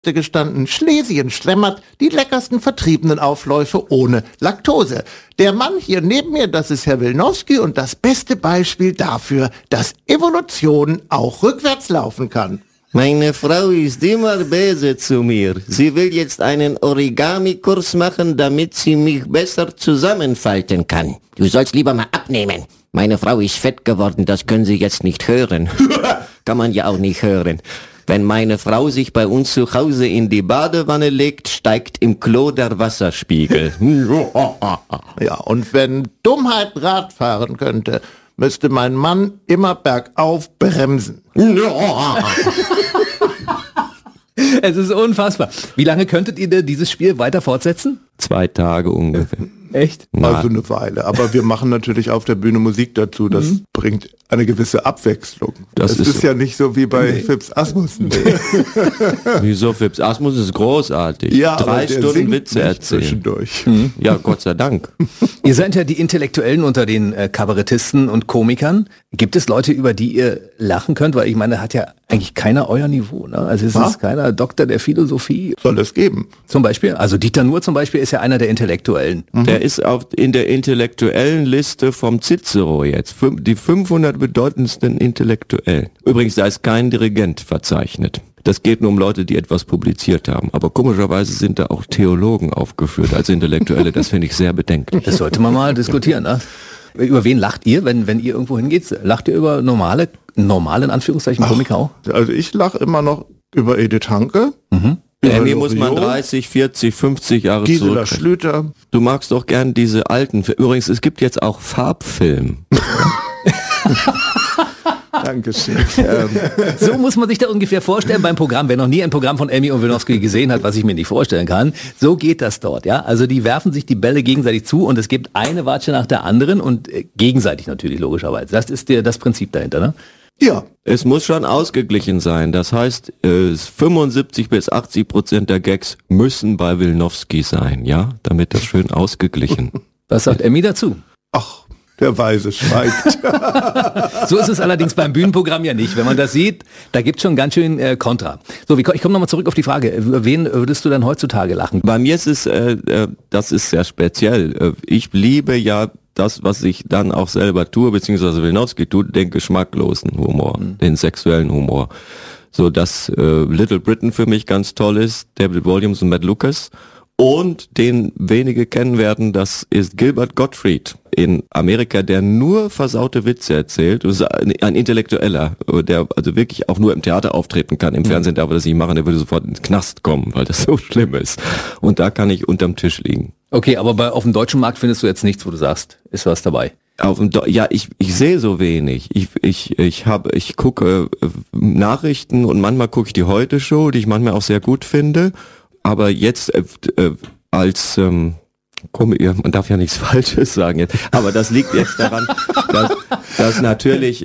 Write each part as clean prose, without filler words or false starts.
gestanden, Schlesien schlemmert die leckersten vertriebenen Aufläufe ohne Laktose. Der Mann hier neben mir, das ist Herr Wilnowski und das beste Beispiel dafür, dass Evolution auch rückwärts laufen kann. Meine Frau ist immer böse zu mir. Sie will jetzt einen Origami-Kurs machen, damit sie mich besser zusammenfalten kann. Du sollst lieber mal abnehmen. Meine Frau ist fett geworden, das können Sie jetzt nicht hören. Kann man ja auch nicht hören. Wenn meine Frau sich bei uns zu Hause in die Badewanne legt, steigt im Klo der Wasserspiegel. Ja, und wenn Dummheit Rad fahren könnte, müsste mein Mann immer bergauf bremsen. Es ist unfassbar. Wie lange könntet ihr denn dieses Spiel weiter fortsetzen? 2 Tage ungefähr. Echt? Also eine Weile. Aber wir machen natürlich auf der Bühne Musik dazu. Das bringt eine gewisse Abwechslung. Das ist so. Ja nicht so wie bei Phipps Asmussen. Wieso? Phipps Asmussen ist großartig. Ja, 3 Stunden Witze erzählen. Zwischendurch. Ja, Gott sei Dank. Ihr seid ja die Intellektuellen unter den Kabarettisten und Komikern. Gibt es Leute, über die ihr lachen könnt? Weil ich meine, hat ja eigentlich keiner euer Niveau. Ne? Also es ist keiner Doktor der Philosophie. Soll es geben. Zum Beispiel, also Dieter Nuhr zum Beispiel ist ja einer der Intellektuellen. Der ist in der intellektuellen Liste vom Cicero jetzt. Die 500 bedeutendsten Intellektuellen. Übrigens, da ist kein Dirigent verzeichnet. Das geht nur um Leute, die etwas publiziert haben. Aber komischerweise sind da auch Theologen aufgeführt als Intellektuelle. Das finde ich sehr bedenklich. Das sollte man mal diskutieren. Ne? Über wen lacht ihr, wenn ihr irgendwo hingeht? Lacht ihr über normale in Anführungszeichen Komiker auch? Also ich lache immer noch über Edith Hanke. Mir muss man 30, 40, 50 Jahre Gisela zurück. Schlüter. Du magst doch gern diese alten. Übrigens, es gibt jetzt auch Farbfilm. Dankeschön. So muss man sich da ungefähr vorstellen beim Programm. Wer noch nie ein Programm von Elmi und Wilnowski gesehen hat, was ich mir nicht vorstellen kann, so geht das dort. Ja, also die werfen sich die Bälle gegenseitig zu und es gibt eine Watsche nach der anderen und gegenseitig natürlich logischerweise. Das ist das Prinzip dahinter, ne? Ja. Es muss schon ausgeglichen sein. Das heißt, 75 bis 80% der Gags müssen bei Wilnowski sein, ja, damit das schön ausgeglichen. Was sagt Emmy dazu? Ach, der Weise schweigt. So ist es allerdings beim Bühnenprogramm ja nicht. Wenn man das sieht, da gibt es schon ganz schön Kontra. So, ich komme nochmal zurück auf die Frage. Über wen würdest du dann heutzutage lachen? Bei mir ist es, das ist sehr speziell. Ich liebe ja das, was ich dann auch selber tue, beziehungsweise Wilnowski tut, den geschmacklosen Humor, den sexuellen Humor. So, dass Little Britain für mich ganz toll ist, David Walliams und Matt Lucas. Und den wenige kennen werden, das ist Gilbert Gottfried in Amerika, der nur versaute Witze erzählt. Das ist ein Intellektueller, der also wirklich auch nur im Theater auftreten kann. Im Fernsehen darf er das nicht machen, der würde sofort ins Knast kommen, weil das so schlimm ist. Und da kann ich unterm Tisch liegen. Okay, aber auf dem deutschen Markt findest du jetzt nichts, wo du sagst, ist was dabei? Ich sehe so wenig. Ich gucke Nachrichten und manchmal gucke ich die Heute-Show, die ich manchmal auch sehr gut finde. Aber jetzt als man darf ja nichts Falsches sagen jetzt, aber das liegt jetzt daran, dass natürlich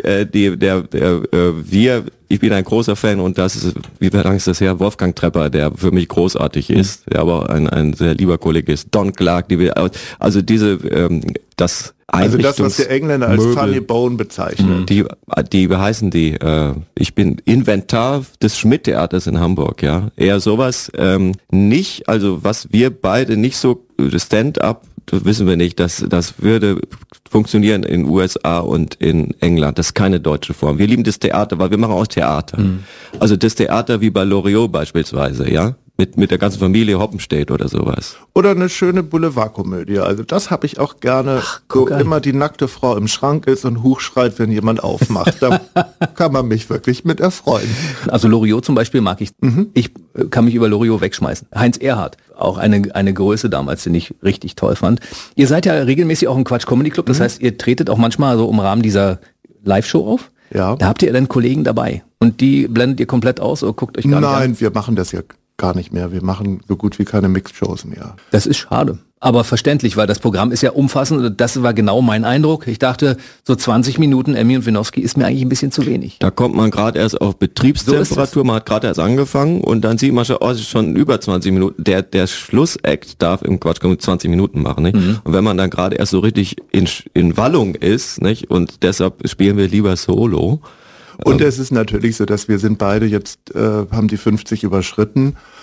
ich bin ein großer Fan und das ist, wie lange ist das her, Wolfgang Trepper, der für mich großartig ist, der aber ein sehr lieber Kollege ist, Don Clark, also das was die Engländer als Möbel, Funny Bone bezeichnen. Die heißen die, ich bin Inventar des Schmidt-Theaters in Hamburg, ja. Eher sowas, nicht, also was wir beide nicht so, Stand-up, das wissen wir nicht, das würde funktionieren in den USA und in England. Das ist keine deutsche Form. Wir lieben das Theater, weil wir machen auch Theater. Also das Theater wie bei Loriot beispielsweise, ja. Mit der ganzen Familie Hoppenstedt oder sowas. Oder eine schöne Boulevardkomödie. Also das habe ich auch gerne, wo immer die nackte Frau im Schrank ist und Huch schreit, wenn jemand aufmacht. Da kann man mich wirklich mit erfreuen. Also Loriot zum Beispiel mag ich. Ich kann mich über Loriot wegschmeißen. Heinz Erhardt, auch eine Größe damals, den ich richtig toll fand. Ihr seid ja regelmäßig auch im Quatsch Comedy Club. Das heißt, ihr tretet auch manchmal so im Rahmen dieser Live-Show auf. Ja. Da habt ihr dann Kollegen dabei. Und die blendet ihr komplett aus oder guckt euch gar nicht an? Nein, wir machen das ja gar nicht mehr. Wir machen so gut wie keine Mixed-Shows mehr. Das ist schade. Aber verständlich, weil das Programm ist ja umfassend. Das war genau mein Eindruck. Ich dachte, so 20 Minuten Emmy und Wilnowski ist mir eigentlich ein bisschen zu wenig. Da kommt man gerade erst auf Betriebstemperatur, man hat gerade erst angefangen und dann sieht man schon, es ist schon über 20 Minuten. Der Schlussakt darf im Quatsch 20 Minuten machen, nicht? Und wenn man dann gerade erst so richtig in Wallung ist, nicht? Und deshalb spielen wir lieber Solo. Und es ist natürlich so, dass wir sind beide jetzt, haben die 50 überschritten